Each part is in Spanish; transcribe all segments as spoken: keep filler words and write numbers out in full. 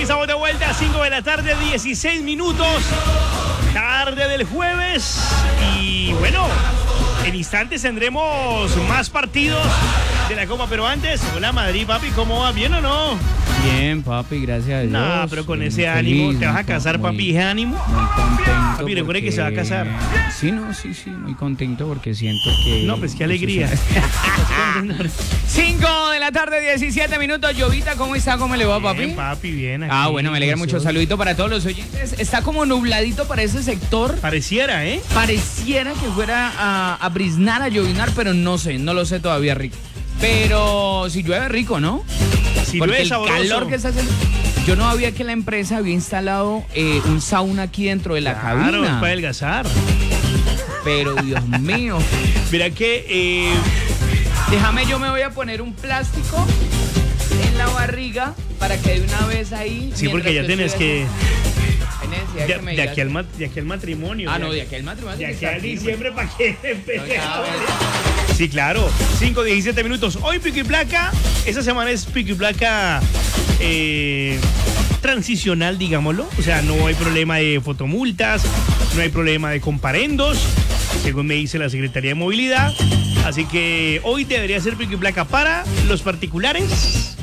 estamos de vuelta a cinco de la tarde, dieciséis minutos. Tarde del jueves. Y bueno, en instantes tendremos más partidos de la Copa, pero antes, hola Madrid, papi, ¿cómo va? ¿Bien o no? Bien, papi, gracias a Dios. No, pero con muy ese feliz, ánimo, ¿te vas a muy- casar, muy- papi? ¿Ese ánimo? Muy contento. Papi, recuerde que se va a casar. Sí, no, sí, sí, muy contento porque siento que... No, pues qué alegría. cinco de la tarde, diecisiete minutos. Llovita, ¿cómo está? ¿Cómo le va, papi? Bien, papi, bien. Ah, aquí, bueno, me alegra mucho. nosotros. Saludito para todos los oyentes. Está como nubladito para ese sector. Pareciera, ¿eh? Pareciera que fuera a, a briznar, a llovinar, pero no sé, no lo sé todavía, rico. Pero si llueve, rico, ¿no? Si Porque llueve el sabroso. calor que está haciendo. Yo no sabía que la empresa había instalado eh, un sauna aquí dentro de la Claro, cabina. es para adelgazar. Pero Dios mío. Mira que... Eh, Déjame, yo me voy a poner un plástico en la barriga para que de una vez ahí. sí, porque ya tienes que... Hay necesidad De, que me de digas- aquí al, mat- de aquí al matrimonio. Ah, no, de aquí al matrimonio. De que aquí está al aquí, diciembre para que No, empecemos. ya, ves. Sí, claro. cinco, diecisiete minutos. Hoy Pico y Placa. Esta semana es Pico y Placa eh, transicional, digámoslo. O sea, no hay problema de fotomultas, no hay problema de comparendos, según me dice la Secretaría de Movilidad. Así que hoy debería ser Pico y Placa para los particulares.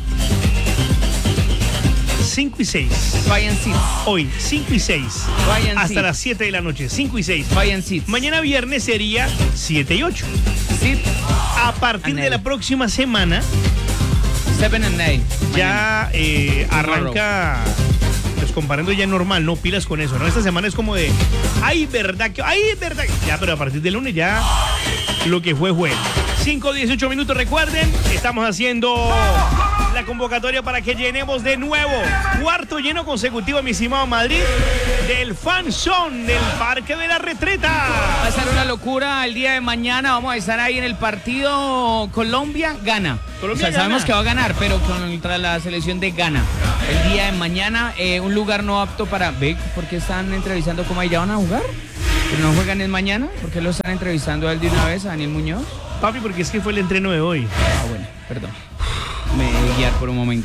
cinco y seis. Vayan seats. Hoy, cinco y seis. Vayan Hasta seats. las siete de la noche, cinco y seis. Vayan seats. Mañana viernes sería siete y ocho. Sit, A partir de la próxima semana seven and eight. ya eh, arranca los comparendos ya normal, no pilas con eso, ¿no? Esta semana es como de, ay, verdad que, ay, verdad que-". Ya, pero a partir del lunes ya lo que fue, fue. cinco, dieciocho minutos, recuerden, estamos haciendo la convocatoria para que llenemos de nuevo. Cuarto lleno consecutivo, mi estimado Madrid, del Fan Zone del Parque de la Retreta. Va a ser una locura el día de mañana. Vamos a estar ahí en el partido Colombia-Ghana. Colombia O sea, sabemos gana. que va a ganar, pero contra la selección de Ghana. El día de mañana, eh, un lugar no apto para... ¿Ve por qué están entrevistando cómo ahí ya van a jugar? ¿Pero no juegan el mañana? ¿Por qué lo están entrevistando a él de una vez, a Daniel Muñoz? Papi, porque es que fue el entreno de hoy. Ah, bueno, perdón. Me dejé guiar por un momento.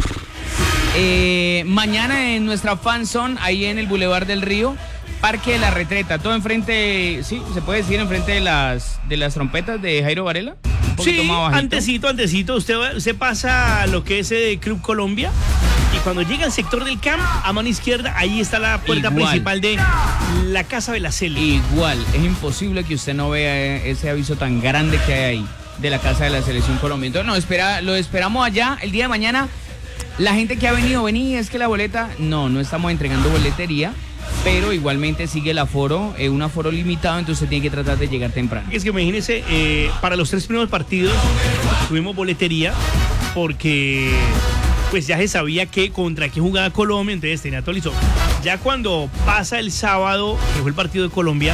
Eh, mañana en nuestra fan zone, ahí en el Boulevard del Río, Parque de la Retreta, todo enfrente, sí, se puede decir enfrente de las de las trompetas de Jairo Varela. Un poquito Sí, más bajito. antecito, antecito, usted, va- usted pasa a lo que es el Club Colombia y cuando llega al sector del camp, a mano izquierda, ahí está la puerta Igual. principal de la Casa de la Cele. Igual, es imposible que usted no vea eh, ese aviso tan grande que hay ahí de la Casa de la Selección Colombia. Entonces, no, espera, lo esperamos allá el día de mañana. La gente que ha venido, vení, es que la boleta, no, no estamos entregando boletería, pero igualmente sigue el aforo, eh, un aforo limitado, entonces tiene que tratar de llegar temprano. Es que imagínense, eh, para los tres primeros partidos tuvimos boletería porque pues ya se sabía que contra qué jugaba Colombia, entonces tenía todo listo. Ya cuando pasa el sábado, que fue el partido de Colombia,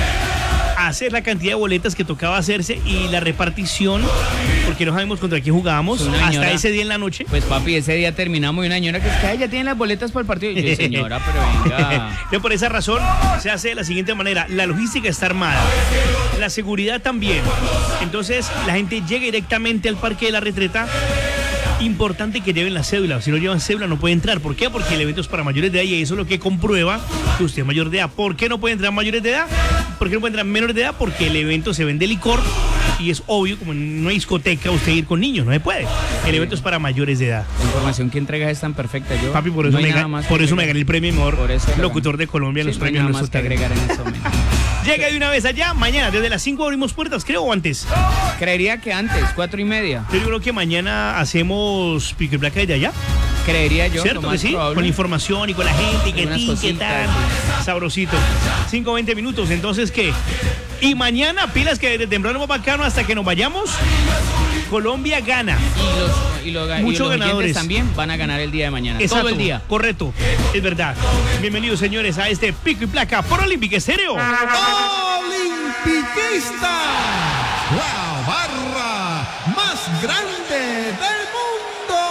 hacer la cantidad de boletas que tocaba hacerse y la repartición, porque no sabemos contra quién jugábamos, Una hasta señora- ese día en la noche. Pues papi, ese día terminamos y una señora que es que "Ay, ya tienen las boletas para el partido". Y yo, señora, pero venga. Entonces, por esa razón se hace de la siguiente manera: la logística está armada, la seguridad también. Entonces la gente llega directamente al Parque de la Retreta. Importante que lleven la cédula. Si no llevan cédula no puede entrar. ¿Por qué? Porque el evento es para mayores de edad y eso es lo que comprueba que usted es mayor de edad. ¿Por qué no puede entrar mayores de edad? ¿Por qué no puede entrar menores de edad? Porque el evento se vende licor y es obvio, como en una discoteca, usted ir con niños, no se puede. El evento es para mayores de edad. La información que entregas es tan perfecta. Yo, Papi, por eso, no hay me, nada ga- más por que eso me agregar. gané el premio mejor Por eso lo locutor gané. de Colombia en Sí, los no hay premios nada Nuestro más que Talento. agregar en ese momento. Llega de una vez allá, mañana, desde las cinco abrimos puertas, creo, o antes. Creería que antes, cuatro y media. Yo creo que mañana hacemos pico y placa desde allá. Creería yo. lo ¿Cierto que más sí? probable. Con información y con la gente, que Algunas tin, que cositas, tan. Sabrosito. cinco, veinte minutos, entonces, ¿qué? Y mañana, pilas que desde temprano va bacano hasta que nos vayamos, Colombia gana. Y los, y los, y Muchos los oyentes ganadores. también van a ganar el día de mañana. Exacto, Todo el día. correcto, es verdad. Bienvenidos, señores, a este pico y placa por Olímpica Estéreo. Olimpiquista.